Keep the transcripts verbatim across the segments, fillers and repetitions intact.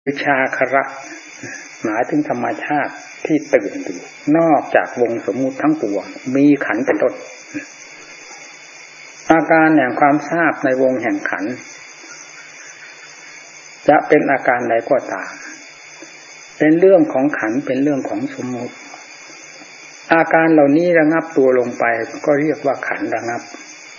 วิชาคระหมายถึงธรรมชาติที่ตื่นอยู่นอกจากวงสมมุติทั้งปวงมีขันธ์เป็นต้นอาการแห่งความทราบในวงแห่งขันธ์จะเป็นอาการใดก็ตามเป็นเรื่องของขันธ์เป็นเรื่องของสมมุติอาการเหล่านี้ระงับตัวลงไปก็เรียกว่าขันธ์ระงับ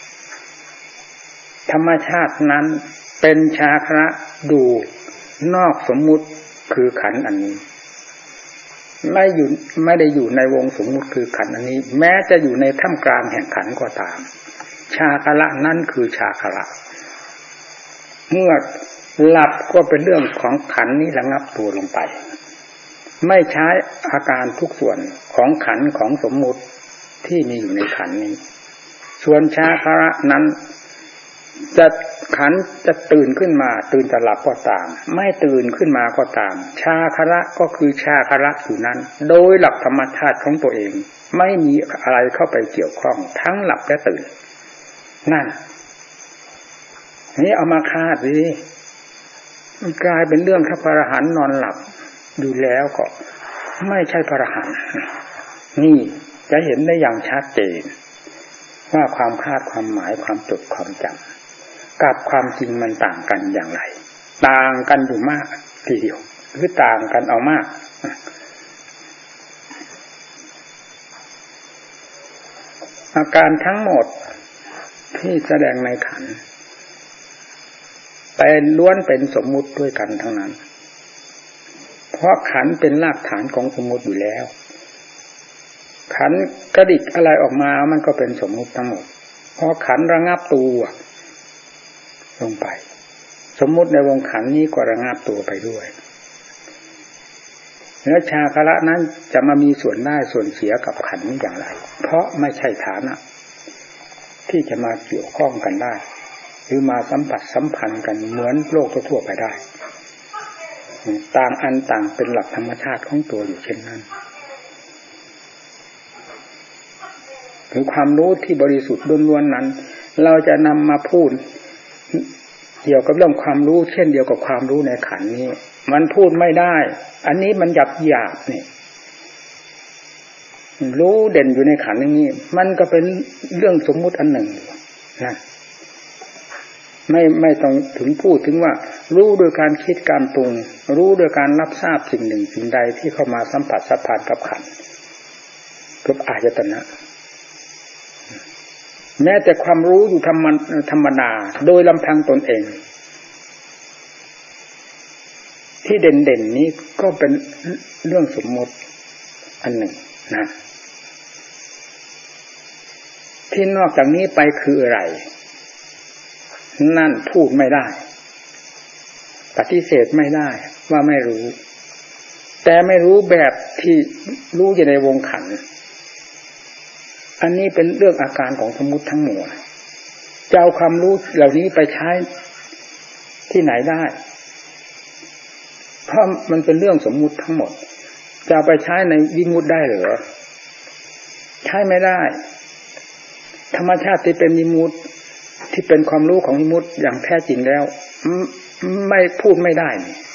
ธรรมชาตินั้นเป็นชาคระดูนอกสมมุติคือขันธ์อันนี้ไม่อยู่ไม่ได้อยู่ในวงสมมุติคือขันธ์อันนี้แม้จะอยู่ในท่ามกลางแห่งขันธ์ก็ตามชาคระนั้นคือชาคระเมื่อหลับก็เป็นเรื่องของขันธ์นี้ระงับตัวลงไปไม่ใช้อาการทุกส่วนของขันธ์ของสมมุติที่มีอยู่ในขันธ์นี้ส่วนชาคระนั้นจะขันธ์จะตื่นขึ้นมาตื่นจะหลับก็ตามไม่ตื่นขึ้นมาก็ตามชาคระก็คือชาคระอยู่นั้นโดยหลักธรรมชาติของตัวเองไม่มีอะไรเข้าไปเกี่ยวข้องทั้งหลับและตื่นนั่นนี่เอามาคาดสิมันกลายเป็นเรื่องถ้าพระอรหันต์นอนหลับอยู่แล้วก็ไม่ใช่พระอรหันต์นี่จะเห็นได้อย่างชัดเจนว่าความคาดความหมายความจดความจำกับความจริงมันต่างกันอย่างไรต่างกันอยู่มากทีเดียวหรือต่างกันเอามากอาการทั้งหมดที่แสดงในขันธ์เป็นล้วนเป็นสมมุติด้วยกันทั้งนั้นเพราะขันธ์เป็นรากฐานของสมมุติอยู่แล้วขันธ์กระดิกอะไรออกมามันก็เป็นสมมุติทั้งหมดเพราะขันธ์ระงับตัวลงไปสมมุติในวงขันธ์นี้ก็ระงับตัวไปด้วยแล้วชาคระนั้นจะมามีส่วนได้ส่วนเสียกับขันธ์นี้อย่างไรเพราะไม่ใช่ฐานะที่จะมาเกี่ยวข้องกันได้หรือมาสัมผัสสัมพันธ์กันเหมือนโลกทั่วไปได้ต่างอันต่างเป็นหลักธรรมชาติของตัวอยู่เช่นนั้นถึงความรู้ที่บริสุทธิ์ล้วนๆนั้นเราจะนำมาพูดเกี่ยวกับเรื่องความรู้เช่นเดียวกับความรู้ในขันธ์นี้มันพูดไม่ได้อันนี้มันหยาบหยาบนี่รู้เด่นอยู่ในขันธ์อย่างนี้มันก็เป็นเรื่องสมมุติอันหนึ่งนะไม่ไม่ต้องถึงพูดถึงว่ารู้โดยการคิดการปรุงรู้โดยการรับทราบสิ่งหนึ่งสิ่งใดที่เข้ามาสัมผัสสัมพันธ์กับขันธ์กับอายตนะแม้แต่ความรู้อยู่ธรรมธรรมดาโดยลำพังตนเองที่เด่นๆนี้ก็เป็นเรื่องสมมติอันหนึ่งนะที่นอกจากนี้ไปคืออะไรนั่นพูดไม่ได้ปฏิเสธไม่ได้ว่าไม่รู้แต่ไม่รู้แบบที่รู้อยู่ในวงขันธ์อันนี้เป็นเรื่องอาการของสมมุติทั้งหมดจะเอาความรู้เหล่านี้ไปใช้ที่ไหนได้เพราะมันเป็นเรื่องสมมุติทั้งหมดจะเอาไปใช้ในวิมุตติได้หรือใช้ไม่ได้ธรรมชาติที่เป็นวิมุตติที่เป็นความรู้ของวิมุตติอย่างแท้จริงแล้วไม่พูดไม่ได้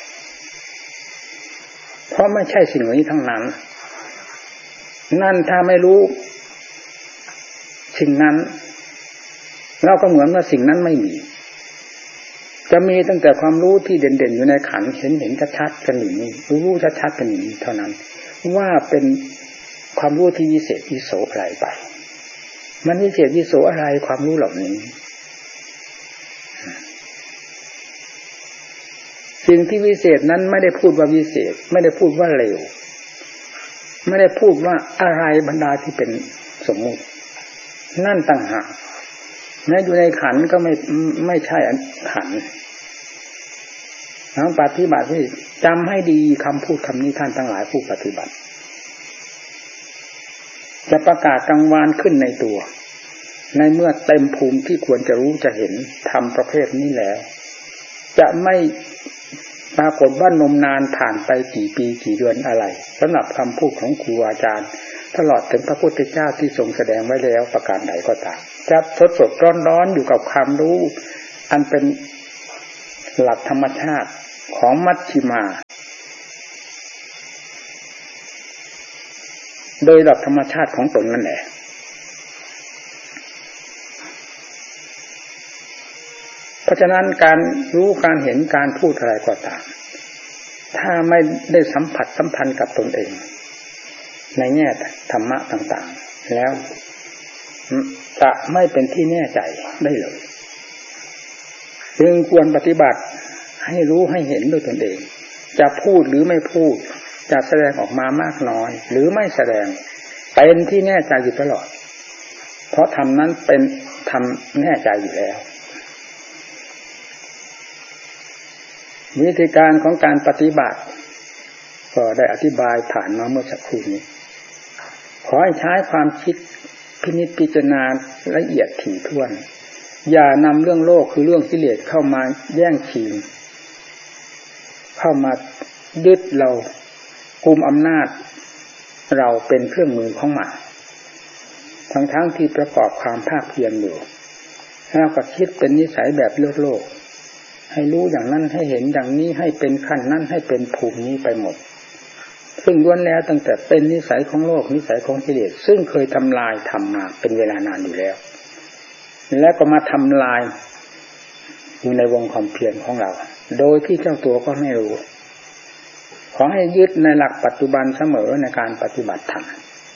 เพราะไม่ใช่สิ่งนี้ทั้งนั้นนั่นถ้าไม่รู้สิ่งนั้นเราก็เหมือนว่าสิ่งนั้นไม่มีจะมีตั้งแต่ความรู้ที่เด่นๆอยู่ในขันธ์เห็นเห็นชัดๆกันอยู่นี่รู้ชัดๆกันอยู่นี่เท่านั้นว่าเป็นความรู้ที่วิเศษวิโสอะไรไปมันวิเศษวิโสอะไรความรู้เหล่านี้สิ่งที่วิเศษนั้นไม่ได้พูดว่าวิเศษไม่ได้พูดว่าเลวไม่ได้พูดว่าอะไรบรรดาที่เป็นสมมุตินั่นต่างหากแม้อยู่ในขันธ์ก็ไม่ไม่ใช่ขันธ์ทั้งปฏิบัติที่จำให้ดีคำพูดคำนี้ท่านทั้งหลายผู้ปฏิบัติจะประกาศกลางวานขึ้นในตัวในเมื่อเต็มภูมิที่ควรจะรู้จะเห็นธรรมประเภทนี้แล้วจะไม่ปรากฏว่านมนานผ่านไปกี่ปีกี่เดือนอะไรสำหรับคำพูดของครูอาจารย์ตลอดถึงพระพุทธเจ้าที่ทรงแสดงไว้แล้วประการใดก็ตามจะสดสดร้อนร้อนอยู่กับความรู้อันเป็นหลักธรรมชาติของมัชฌิมาโดยหลักธรรมชาติของตนนั่นแหละเพราะฉะนั้นการรู้การเห็นการพูดอะไรก็ตามถ้าไม่ได้สัมผัสสัมพันธ์กับตนเองในแง่ธรรมะต่างๆแล้วจะไม่เป็นที่แน่ใจได้เลยจึงควรปฏิบัติให้รู้ให้เห็นด้วยตนเองจะพูดหรือไม่พูดจะแสดงออกมามากน้อยหรือไม่แสดงเป็นที่แน่ใจอยู่ตลอดเพราะธรรมนั้นเป็นธรรมแน่ใจอยู่แล้ววิธีการของการปฏิบัติก็ได้อธิบายผ่านมาเมื่อสักครู่นี้ขอให้ใช้ความคิดพินิจพิจารณาละเอียดถี่ถ้วนอย่านำเรื่องโลกคือเรื่องกิเลสเข้ามาแย่งชิงเข้ามายึดเรากุมอำนาจเราเป็นเครื่องมือของมันทั้งทั้งที่ประกอบความภาคเพียรอยู่แล้วก็คิดเป็นนิสัยแบบโลกโลกให้รู้อย่างนั้นให้เห็นอย่างนี้ให้เป็นขั้นนั้นให้เป็นภูมินี้ไปหมดซึ่งล้วนแล้วตั้งแต่เป็นนิสัยของโลกนิสัยของกิเลสซึ่งเคยทำลายทำมาเป็นเวลานานอยู่แล้วแล้วก็มาทำลายอยู่ในวงความเพียรของเราโดยที่เจ้าตัวก็ไม่รู้ขอให้ยึดในหลักปัจจุบันเสมอในการปฏิบัติธรรม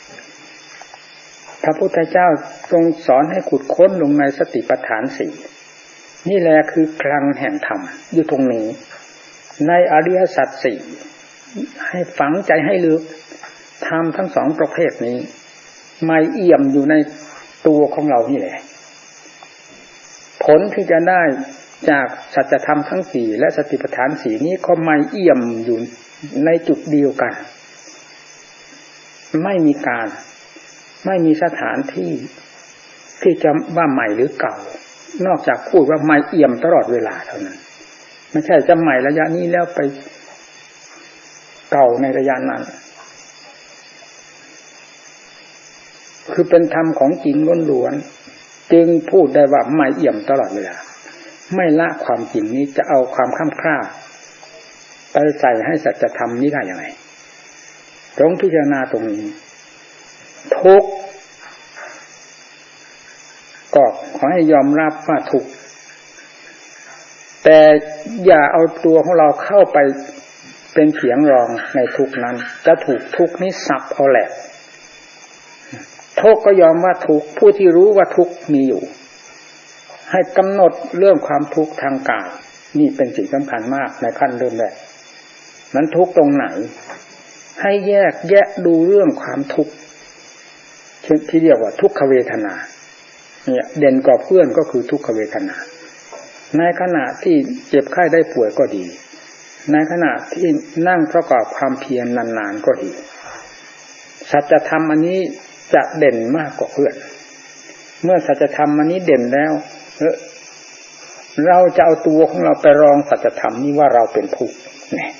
พระพุทธเจ้าทรงสอนให้ขุดค้นลงในสติปัฏฐานสี่นี่แหละคือคลังแห่งธรรมอยู่ตรงนี้ในอริยสัจสี่ให้ฝังใจให้ลึกธรรมทั้งสองประเภทนี้ไม่เอี่ยมอยู่ในตัวของเรานี่แหละผลที่จะได้จากสัจธรรมทั้งสี่และสติปัฏฐานสี่นี้ก็ไม่เอี่ยมอยู่ในจุดเดียวกันไม่มีการไม่มีสถานที่ที่จะว่าใหม่หรือเก่านอกจากพูดว่าไม่เอี่ยมตลอดเวลาเท่านั้นไม่ใช่จะใหม่ระยะนี้แล้วไปเก่าในระยะนั้นคือเป็นธรรมของจริงล้วนๆจึงพูดได้ว่าไม่เอี่ยมตลอดเวลาไม่ละความจริงนี้จะเอาความข้ามคร่าไปใส่ให้สัจธรรมนี้ได้ยังไงต้องพิจารณาตรงนี้ทุกข์ก็ขอให้ยอมรับว่าทุกข์แต่อย่าเอาตัวของเราเข้าไปเป็นเขียงรองในทุกข์นั้นจะถูกทุกข์นี้สับเอาแหละทุกข์ก็ยอมว่าทุกข์ผู้ที่รู้ว่าทุกข์มีอยู่ให้กำหนดเรื่องความทุกข์ทางกายนี่เป็นสิ่งสำคัญมากในขั้นเริ่มแรกนั้นทุกข์ตรงไหนให้แยกแยะดูเรื่องความทุกข์ที่เรียกว่าทุกขเวทนาเนี่ยเด่นกว่าเพื่อนก็คือทุกขเวทนาในขณะที่เจ็บไข้ได้ป่วยก็ดีในขณะที่นั่งประกอบความเพียรนานๆก็ดีสัจธรรมอันนี้จะเด่นมากกว่าเพื่อนเมื่อสัจธรรมอันนี้เด่นแล้วเราจะเอาตัวของเราไปรองสัจธรรมนี้ว่าเราเป็นผู้